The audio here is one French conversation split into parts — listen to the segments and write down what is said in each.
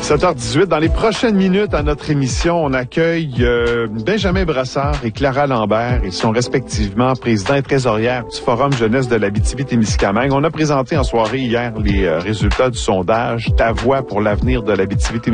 7h18, dans les prochaines minutes à notre émission, on accueille Benjamin Brassard et Clara Lambert. Ils sont respectivement présidents et trésorières du Forum jeunesse de l'Abitibi-Témiscamingue. On a présenté en soirée hier les résultats du sondage « Ta voix pour l'avenir de l'Abitibi-Témiscamingue ».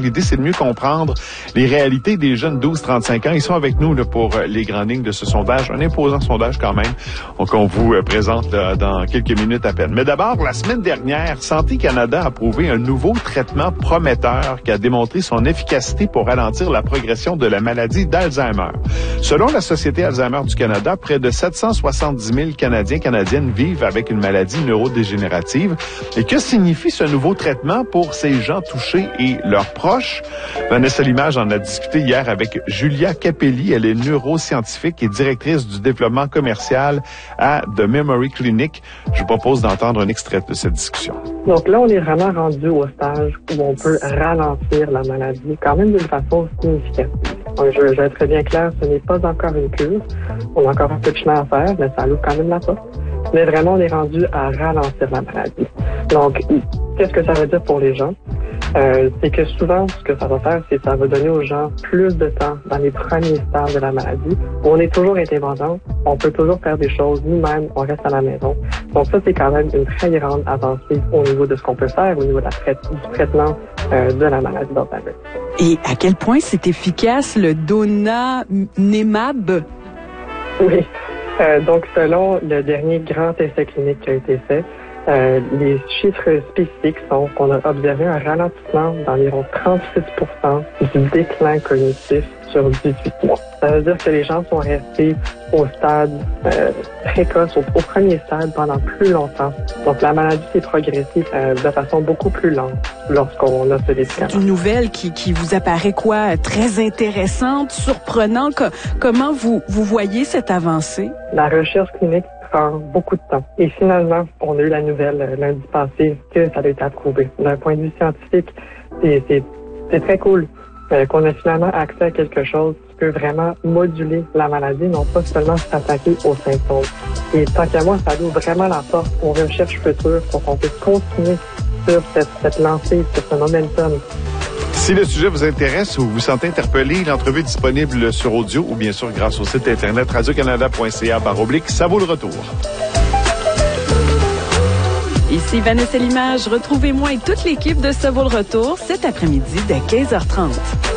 L'idée, c'est de mieux comprendre les réalités des jeunes 12-35 ans. Ils sont avec nous là, pour les grandes lignes de ce sondage, un imposant sondage quand même, qu'on vous présente dans quelques minutes à peine. Mais d'abord, la semaine dernière, Santé Canada a approuvé un nouveau traitement prometteur qui a démontré son efficacité pour ralentir la progression de la maladie d'Alzheimer. Selon la Société Alzheimer du Canada, près de 770 000 Canadiens et Canadiennes vivent avec une maladie neurodégénérative. Et que signifie ce nouveau traitement pour ces gens touchés et leurs proches? Vanessa Limage en a discuté hier avec Julia Capelli. Elle est neuroscientifique et directrice du développement commercial à The Memory Clinic. Je vous propose d'entendre un extrait de cette discussion. Donc là, on est vraiment rendu au stage où on peut ralentir la maladie quand même d'une façon significative. Donc, je vais être très bien clair, ce n'est pas encore une cure. On a encore un peu de chemin à faire, mais ça ouvre quand même la porte. Mais vraiment, on est rendu à ralentir la maladie. Donc, qu'est-ce que ça veut dire pour les gens? C'est que souvent, ce que ça va faire, c'est que ça va donner aux gens plus de temps dans les premiers stades de la maladie. On est toujours indépendant, on peut toujours faire des choses nous-mêmes, on reste à la maison. Donc ça, c'est quand même une très grande avancée au niveau de ce qu'on peut faire, au niveau de du traitement de la maladie d'Alzheimer. Et à quel point c'est efficace le donanemab? Oui. Donc, selon le dernier grand essai clinique qui a été fait, les chiffres spécifiques sont qu'on a observé un ralentissement d'environ 36% du déclin cognitif sur 18 mois. Ça veut dire que les gens sont restés au stade précoce, au premier stade pendant plus longtemps. Donc la maladie s'est progressée de façon beaucoup plus lente lorsqu'on a ce médicament. C'est une nouvelle qui vous apparaît quoi? Très intéressante, surprenante. Comment vous voyez cette avancée? La recherche clinique prend beaucoup de temps. Et finalement, on a eu la nouvelle lundi passé que ça a été approuvé. D'un point de vue scientifique, c'est très cool qu'on ait finalement accès à quelque chose qui peut vraiment moduler la maladie, non pas seulement s'attaquer aux symptômes. Et tant qu'à moi, ça ouvre vraiment la porte aux recherches futures pour qu'on puisse continuer sur cette lancée, sur ce momentum. Si le sujet vous intéresse ou vous sentez interpellé, l'entrevue est disponible sur audio ou bien sûr grâce au site internet radiocanada.ca/. Ça vaut le retour. Ici Vanessa Limage. Retrouvez-moi et toute l'équipe de Ça vaut le retour cet après-midi dès 15h30.